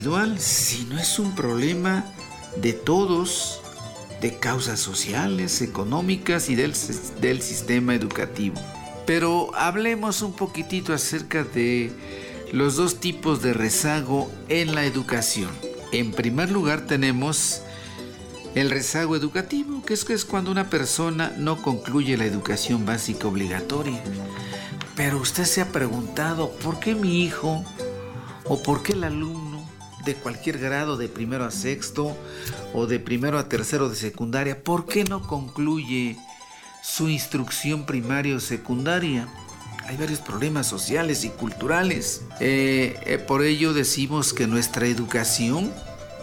Individual, sino es un problema de todos, de causas sociales, económicas y del sistema educativo. Pero hablemos un poquitito acerca de los dos tipos de rezago en la educación. En primer lugar tenemos el rezago educativo, que es cuando una persona no concluye la educación básica obligatoria. Pero usted se ha preguntado, ¿por qué mi hijo o por qué el alumno de cualquier grado, de primero a sexto o de primero a tercero de secundaria, por qué no concluye su instrucción primaria o secundaria? Hay varios problemas sociales y culturales. Por ello decimos que nuestra educación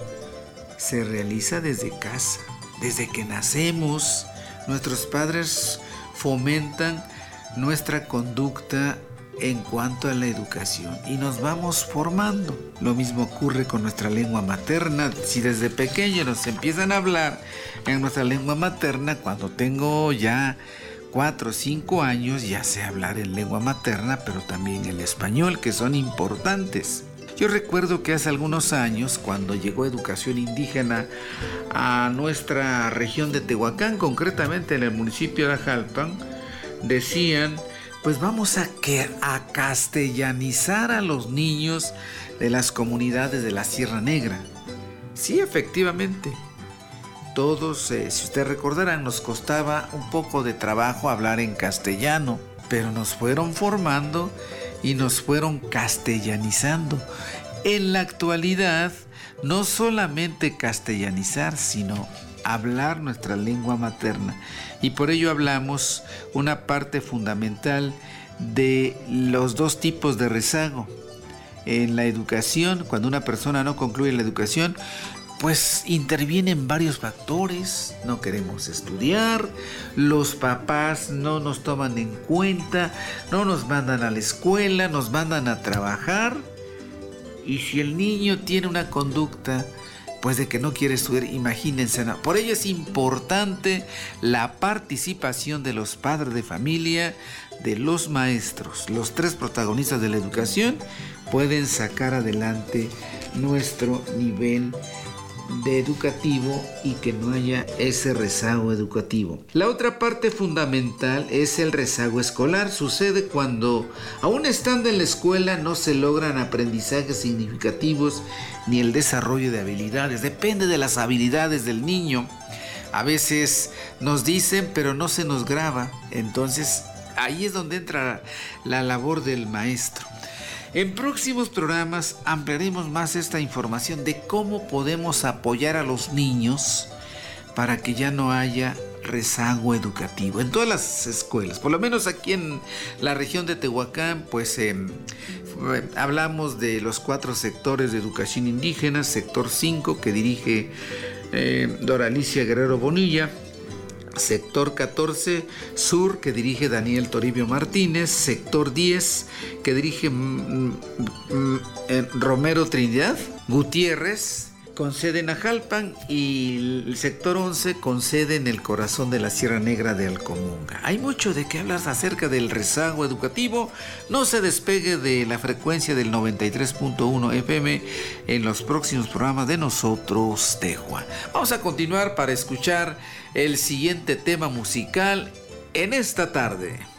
se realiza desde casa. Desde que nacemos, nuestros padres fomentan nuestra conducta en cuanto a la educación y nos vamos formando. Lo mismo ocurre con nuestra lengua materna. Si desde pequeños nos empiezan a hablar en nuestra lengua materna, cuando tengo ya 4 o 5 años ya sé hablar en lengua materna, pero también el español, que son importantes. Yo recuerdo que hace algunos años, cuando llegó educación indígena a nuestra región de Tehuacán, concretamente en el municipio de Ajalpan, decían: pues vamos a castellanizar a los niños de las comunidades de la Sierra Negra. Sí, efectivamente. Todos, si ustedes recordarán, nos costaba un poco de trabajo hablar en castellano, pero nos fueron formando y nos fueron castellanizando. En la actualidad, no solamente castellanizar, sino hablar nuestra lengua materna. Y por ello hablamos una parte fundamental de los dos tipos de rezago. En la educación, cuando una persona no concluye la educación, pues intervienen varios factores. No queremos estudiar, los papás no nos toman en cuenta, no nos mandan a la escuela, nos mandan a trabajar. Y si el niño tiene una conducta pues de que no quiere estudiar, imagínense, ¿no? Por ello es importante la participación de los padres de familia, de los maestros. Los 3 protagonistas de la educación pueden sacar adelante nuestro nivel de educativo y que no haya ese rezago educativo. La otra parte fundamental es el rezago escolar. Sucede cuando, aún estando en la escuela, no se logran aprendizajes significativos ni el desarrollo de habilidades. Depende de las habilidades del niño. A veces nos dicen, pero no se nos graba. Entonces, ahí es donde entra la labor del maestro. En próximos programas ampliaremos más esta información de cómo podemos apoyar a los niños para que ya no haya rezago educativo en todas las escuelas. Por lo menos aquí en la región de Tehuacán, pues hablamos de los 4 sectores de educación indígena. Sector 5, que dirige Doralicia Guerrero Bonilla. Sector 14 Sur, que dirige Daniel Toribio Martínez. Sector 10, que dirige Romero Trinidad Gutiérrez, con sede en Ajalpan, y el sector 11 con sede en el corazón de la Sierra Negra de Alcomunga. Hay mucho de qué hablar acerca del rezago educativo. No se despegue de la frecuencia del 93.1 FM en los próximos programas de Nosotros Tehua. Vamos a continuar para escuchar el siguiente tema musical en esta tarde.